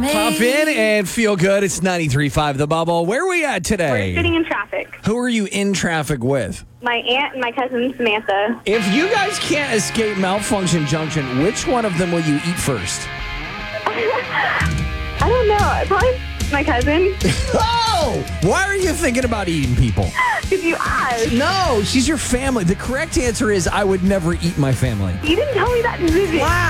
Pop in and feel good. It's 93.5 The Bubble. Where are we at today? We're sitting in traffic. Who are you in traffic with? My aunt and my cousin Samantha. If you guys can't escape Malfunction Junction, which one of them will you eat first? I don't know. Probably my cousin. Oh! Why are you thinking about eating people? Because you asked. No, she's your family. The correct answer is I would never eat my family. You didn't tell me that, did you? Wow.